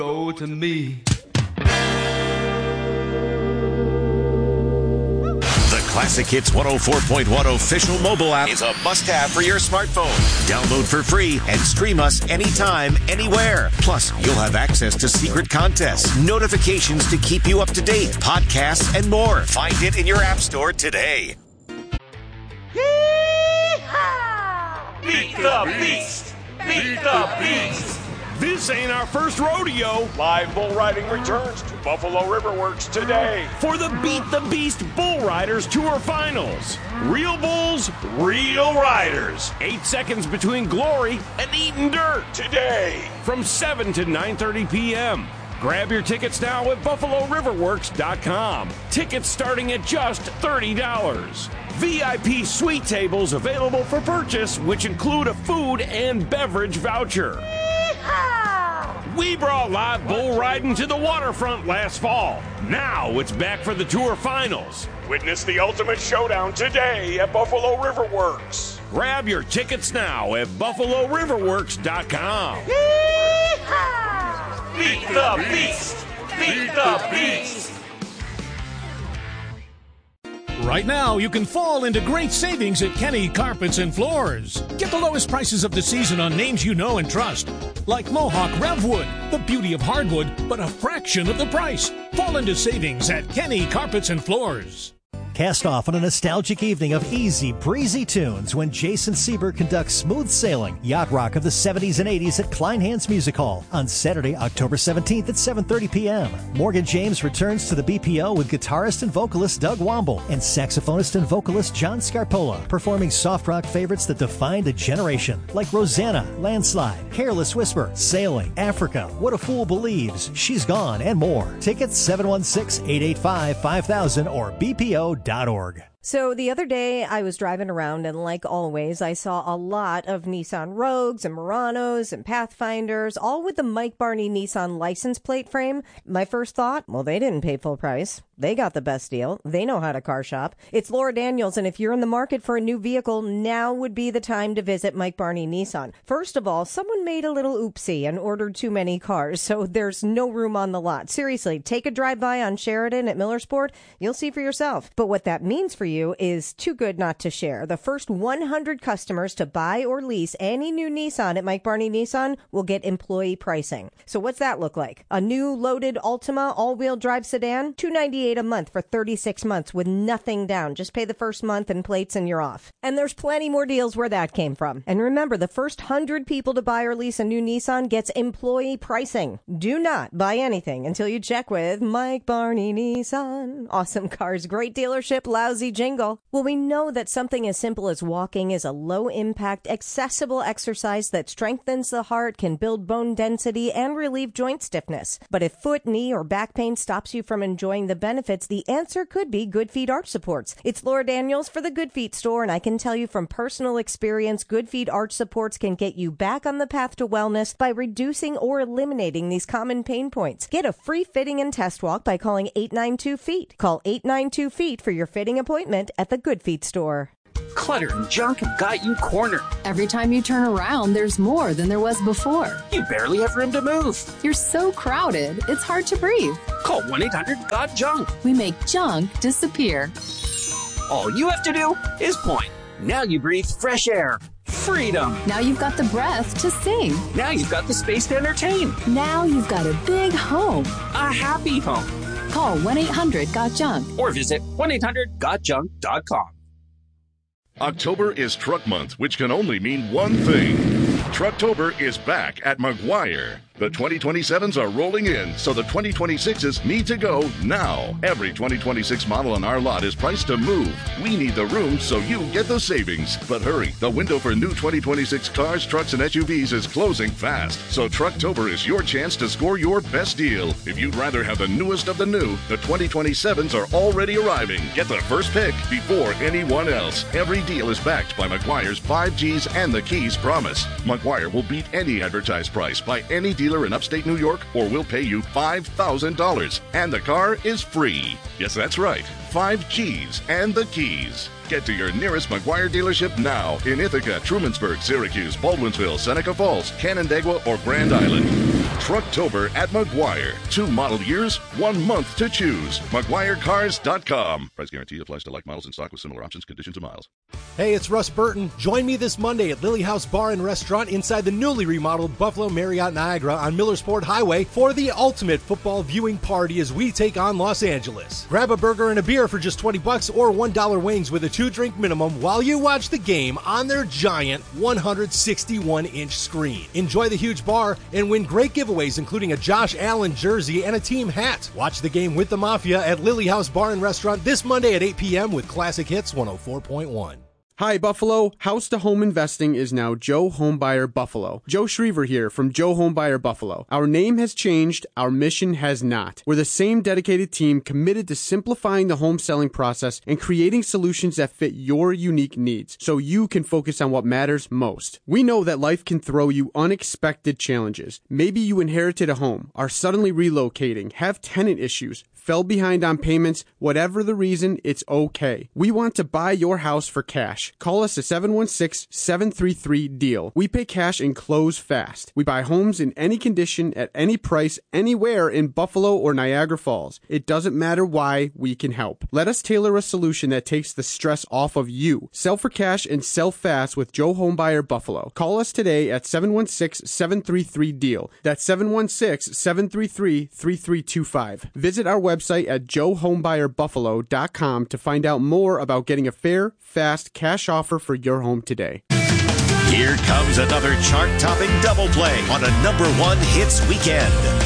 Go to me. The Classic Hits 104.1 official mobile app is a must-have for your smartphone. Download for free and stream us anytime, anywhere. Plus, you'll have access to secret contests, notifications to keep you up to date, podcasts, and more. Find it in your app store today. Yee-haw! Beat the beast! Beat the beast! This ain't our first rodeo. Live bull riding returns to Buffalo River Works today For the Beat the Beast Bull Riders Tour Finals. Real bulls, real riders. 8 seconds between glory and eating dirt. today. From 7 to 9:30 p.m. Grab your tickets now at BuffaloRiverWorks.com. Tickets starting at just $30. VIP suite tables available for purchase, which include a food and beverage voucher. We brought live bull riding to the waterfront last fall. Now it's back for the Tour Finals. Witness the ultimate showdown today at Buffalo River Works. Grab your tickets now at BuffaloRiverWorks.com. Beat the beast! Beat the beast! Right now, you can fall into great savings at Kenny Carpets and Floors. Get the lowest prices of the season on names you know and trust, like Mohawk Revwood, the beauty of hardwood, but a fraction of the price. Fall into savings at Kenny Carpets and Floors. Cast off on a nostalgic evening of easy, breezy tunes when Jason Sieber conducts Smooth Sailing, Yacht Rock of the 70s and 80s at Kleinhans Music Hall on Saturday, October 17th at 7:30 p.m. Morgan James returns to the BPO with guitarist and vocalist Doug Womble and saxophonist and vocalist John Scarpola, performing soft rock favorites that defined a generation, like Rosanna, Landslide, Careless Whisper, Sailing, Africa, What a Fool Believes, She's Gone, and more. Tickets 716-885-5000 or bpo.org. So the other day I was driving around and like always I saw a lot of Nissan Rogues and Muranos and Pathfinders, all with the Mike Barney Nissan license plate frame. My first thought, well, they didn't pay full price. They got the best deal. They know how to car shop. It's Laura Daniels, and if you're in the market for a new vehicle, now would be the time to visit Mike Barney Nissan. First of all, someone made a little oopsie and ordered too many cars, so there's no room on the lot. Seriously, take a drive-by on Sheridan at Millersport. You'll see for yourself. But what that means for you is too good not to share. The first 100 customers to buy or lease any new Nissan at Mike Barney Nissan will get employee pricing. So what's that look like? A new loaded Altima all-wheel drive sedan, $298 a month for 36 months with nothing down. Just pay the first month and plates and you're off. And there's plenty more deals where that came from. And remember, the first 100 people to buy or lease a new Nissan gets employee pricing. Do not buy anything until you check with Mike Barney Nissan. Awesome cars, great dealership, lousy jingle. Well, we know that something as simple as walking is a low-impact, accessible exercise that strengthens the heart, can build bone density, and relieve joint stiffness. But if foot, knee, or back pain stops you from enjoying the benefits, the answer could be Good Feet Arch Supports. It's Laura Daniels for the Good Feet store, and I can tell you from personal experience, Good Feet Arch Supports can get you back on the path to wellness by reducing or eliminating these common pain points. Get a free fitting and test walk by calling 892-FEET. Call 892-FEET for your fitting appointment at the Good Feet store. Clutter and junk have got you cornered. Every time you turn around, there's more than there was before. You barely have room to move. You're so crowded, it's hard to breathe. Call 1-800-GOT-JUNK. We make junk disappear. All you have to do is point. Now you breathe fresh air. Freedom. Now you've got the breath to sing. Now you've got the space to entertain. Now you've got a big home. A happy home. Call 1-800-GOT-JUNK. Or visit 1-800-GOT-JUNK.com. October is Truck Month, which can only mean one thing. Trucktober is back at Maguire. The 2027s are rolling in, so the 2026s need to go now. Every 2026 model on our lot is priced to move. We need the room, so you get the savings. But hurry, the window for new 2026 cars, trucks, and SUVs is closing fast. So Trucktober is your chance to score your best deal. If you'd rather have the newest of the new, the 2027s are already arriving. Get the first pick before anyone else. Every deal is backed by Maguire's 5Gs and the Keys promise. Maguire will beat any advertised price by any dealer in upstate New York, or we'll pay you $5,000. And the car is free. Yes, that's right. 5Gs and the Keys. Get to your nearest Maguire dealership now in Ithaca, Trumansburg, Syracuse, Baldwinsville, Seneca Falls, Canandaigua, or Grand Island. Trucktober at McGuire. 2 model years, 1 month to choose. McGuireCars.com. Price guarantee applies to like models in stock with similar options, conditions, and miles. Hey, it's Russ Burton. Join me this Monday at Lily House Bar and Restaurant inside the newly remodeled Buffalo Marriott Niagara on Millersport Highway for the ultimate football viewing party as we take on Los Angeles. Grab a burger and a beer for just $20 or $1 wings with a 2-drink minimum while you watch the game on their giant 161-inch screen. Enjoy the huge bar and win great giveaways including a Josh Allen jersey and a team hat. Watch the game with the Mafia at Lily House Bar and Restaurant this Monday at 8 p.m. with Classic Hits 104.1. Hi, Buffalo. House-to-home investing is now Joe Homebuyer Buffalo. Joe Schriever here from Joe Homebuyer Buffalo. Our name has changed. Our mission has not. We're the same dedicated team committed to simplifying the home selling process and creating solutions that fit your unique needs so you can focus on what matters most. We know that life can throw you unexpected challenges. Maybe you inherited a home, are suddenly relocating, have tenant issues, fell behind on payments, whatever the reason, it's okay. We want to buy your house for cash. Call us at 716-733-DEAL. We pay cash and close fast. We buy homes in any condition, at any price, anywhere in Buffalo or Niagara Falls. It doesn't matter why, we can help. Let us tailor a solution that takes the stress off of you. Sell for cash and sell fast with Joe Homebuyer Buffalo. Call us today at 716-733-DEAL. That's 716-733-3325. Visit our website at joehomebuyerbuffalo.com to find out more about getting a fair, fast cash offer for your home today. Here comes another chart-topping double play on a #1 hits weekend.